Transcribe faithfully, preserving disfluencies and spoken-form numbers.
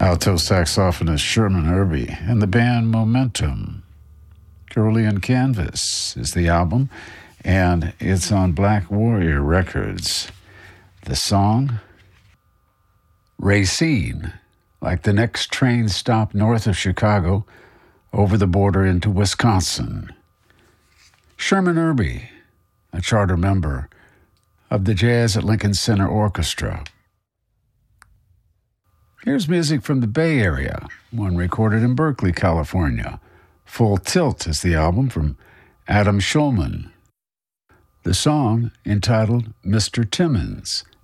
Alto saxophonist Sherman Irby and the band Momentum. Cerulean Canvas is the album, and it's on Black Warrior Records. The song, Racine, like the next train stop north of Chicago, over the border into Wisconsin. Sherman Irby, a charter member of the Jazz at Lincoln Center Orchestra. Here's music from the Bay Area, one recorded in Berkeley, California. Full Tilt is the album from Adam Schulman. The song, entitled Mister Timmons,